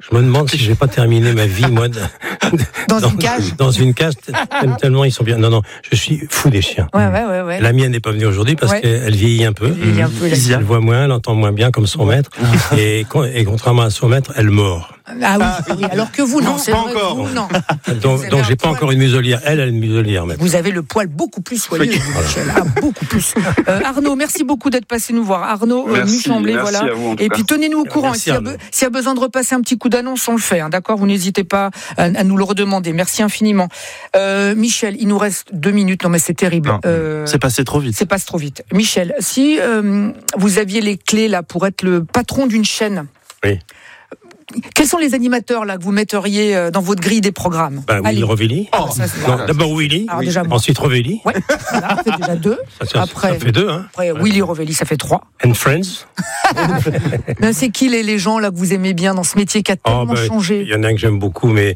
Je me demande si je vais pas terminer ma vie, moi, dans une cage, tellement ils sont bien. Non, je suis fou des chiens. Ouais. La mienne n'est pas venue aujourd'hui parce qu'elle vieillit un peu. Elle voit moins, elle entend moins bien comme son maître. Et contrairement à son maître, elle mord. Ah oui. Alors que vous, non, c'est pas vrai encore. que vous, non. Donc j'ai pas encore une muselière. Elle a une muselière même. Vous avez le poil beaucoup plus soyeux, Michel. Beaucoup plus. Arnaud, merci beaucoup d'être passé nous voir. Arnaud Muchemblé, voilà. À vous, et puis tenez-nous au courant. S'il y a besoin de repasser un petit coup d'annonce, on le fait. D'accord, vous n'hésitez pas à nous le redemander. Merci infiniment. Michel, il nous reste 2 minutes. Non, mais c'est terrible. C'est passé trop vite. C'est passé trop vite. Michel, si vous aviez les clés là pour être le patron d'une chaîne. Oui. Quels sont les animateurs là que vous metteriez dans votre grille des programmes? Willy Rovelli. D'abord Willy, ensuite Rovelli. Ouais, voilà, ça fait déjà 2. Ça fait 2. Hein. Après Willy Rovelli, ça fait 3. And Friends. C'est qui les gens là que vous aimez bien dans ce métier qui a tellement changé? Il y en a un que j'aime beaucoup, mais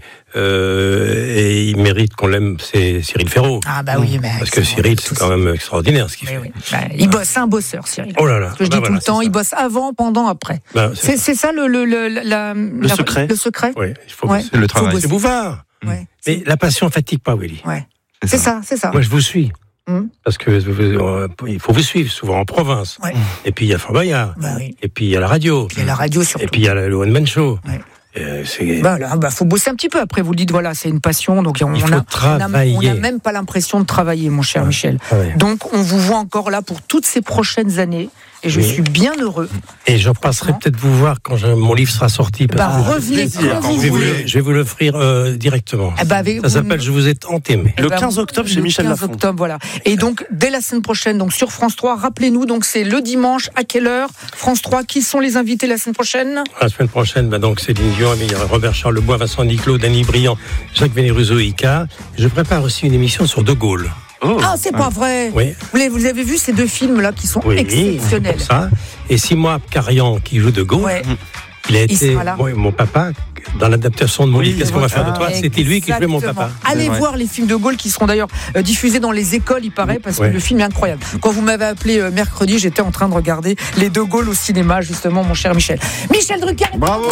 et il mérite qu'on l'aime, c'est Cyril Ferraud. Ah bah oui, mais parce que Cyril, c'est quand même extraordinaire ce qu'il fait. Oui. Il bosse, c'est un bosseur, Cyril. Oh là là. Ce que je dis tout le temps, il bosse avant, pendant, après. C'est ça le secret. Le secret. Oui, il faut bosser. Le travail. C'est Bouvard. Ouais. Mais la passion fatigue pas, Willy. Ouais. C'est ça. Moi, je vous suis. Parce que il faut vous suivre, souvent en province. Ouais. Et puis il y a Fort Boyard. Et puis il y a la radio. Il y a la radio surtout. Et puis il y a le One Man Show. Ouais. Faut bosser un petit peu. Après, vous le dites, voilà, c'est une passion. Donc on n'a même pas l'impression de travailler, mon cher Michel. Donc on vous voit encore là pour toutes ces prochaines années. Et je suis bien heureux. Et je passerai peut-être vous voir quand mon livre sera sorti. Revenez quand vous voulez. Je vais vous l'offrir directement. Ça s'appelle Je vous ai tant aimé. Le 15 octobre chez Michel Lafon. 15 octobre, voilà. Et donc, dès la semaine prochaine, donc sur France 3, rappelez-nous, donc c'est le dimanche, à quelle heure? France 3, qui sont les invités la semaine prochaine? La semaine prochaine, donc Céline Dion, il y aura Robert Charles Lebois, Vincent Niclot, Danny Briand, Jacques Vénéruso et Ika. Je prépare aussi une émission sur De Gaulle. C'est pas vrai. Oui. Vous avez vu ces 2 films-là qui sont exceptionnels. Ça. Et Simon Carian qui joue De Gaulle, il a été mon papa dans l'adaptation de mon livre. Qu'est-ce qu'on va faire de toi? C'était lui qui jouait mon papa. Allez voir les films de Gaulle qui seront d'ailleurs diffusés dans les écoles, il paraît, parce que le film est incroyable. Quand vous m'avez appelé mercredi, j'étais en train de regarder les De Gaulle au cinéma, justement, mon cher Michel. Michel Drucker. Bravo.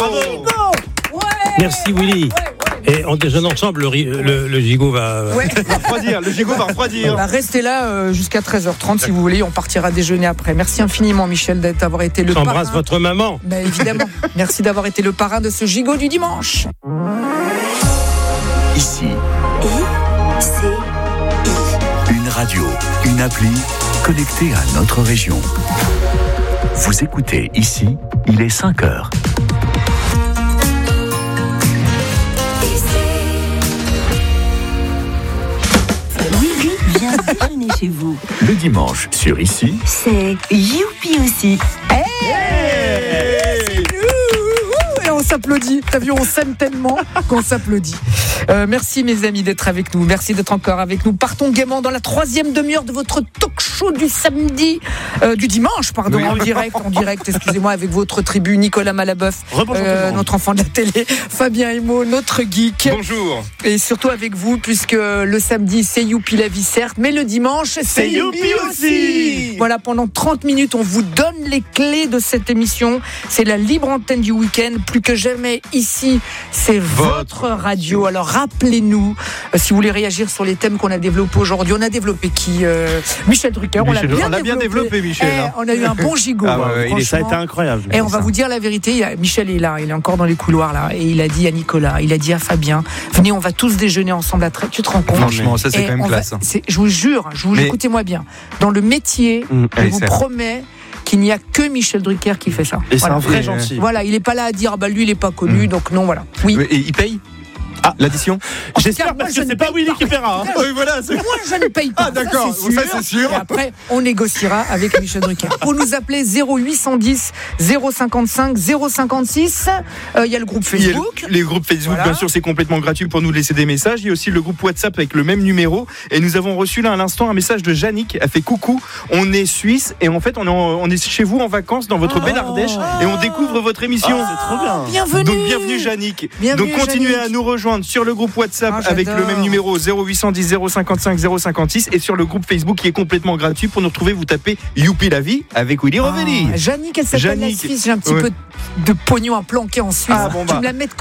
Merci Willy. Et en déjeunant ensemble, le gigot va refroidir. Le gigot va refroidir. Restez là jusqu'à 13h30 si vous voulez. On partira déjeuner après. Merci infiniment, Michel, d'avoir été le parrain. J'embrasse votre maman. Évidemment. Merci d'avoir été le parrain de ce gigot du dimanche. Ici. Une radio, une appli connectée à notre région. Vous écoutez Ici, il est 5h. Viens déjeuner chez vous. Le dimanche sur Ici, c'est Youpi aussi. Et on s'applaudit. T'as vu, on s'aime tellement qu'on s'applaudit. Merci mes amis d'être avec nous. Merci d'être encore avec nous. Partons gaiement dans la 3e demi-heure de votre talk show du samedi, du dimanche, pardon, en direct, excusez-moi, avec votre tribu Nicolas Malaboeuf, notre enfant de la télé, Fabien Emo, notre geek. Bonjour. Et surtout avec vous, puisque le samedi c'est Youpi la vie certes, mais le dimanche c'est Youpi aussi. Voilà, pendant 30 minutes, on vous donne les clés de cette émission. C'est la libre antenne du week-end. Plus que jamais ici, c'est votre radio. Alors rappelez-nous, si vous voulez réagir sur les thèmes qu'on a développés aujourd'hui. On a développé qui Michel Drucker. On l'a bien développé, Michel. On a eu un bon gigot. Ça a été incroyable. Et on va vous dire la vérité. Michel est là, il est encore dans les couloirs là, et il a dit à Nicolas, il a dit à Fabien, venez, on va tous déjeuner ensemble à 13. Tu te rends compte? Franchement, ça c'est quand même classe. Je vous jure, écoutez-moi bien. Dans le métier, je vous promets qu'il n'y a que Michel Drucker qui fait ça. Et c'est un vrai gentil. Voilà, il n'est pas là à dire lui il n'est pas connu, donc non, voilà. Oui. Et il paye l'addition? J'espère, parce que c'est pas Willy qui paiera. Oui, voilà. Moi, je ne paye pas. D'accord, ça c'est sûr. Et après, on négociera avec Michel Drucker. Pour nous appeler 0810 055 056. Il y a le groupe Facebook. Les groupes Facebook, bien sûr, c'est complètement gratuit pour nous laisser des messages. Il y a aussi le groupe WhatsApp avec le même numéro. Et nous avons reçu là à l'instant un message de Yannick. Elle fait coucou. On est suisse et en fait, on est chez vous en vacances dans votre belle Ardèche et on découvre votre émission. C'est trop bien. Bienvenue. Donc bienvenue Yannick. Donc continuez à nous rejoindre sur le groupe WhatsApp avec le même numéro 0810 055 056 et sur le groupe Facebook qui est complètement gratuit. Pour nous retrouver, vous tapez Youpi la vie avec Willy Rovelli. Yannick, elle s'appelle la Suisse. J'ai un petit peu de pognon à planquer en Suisse. Tu me la mets de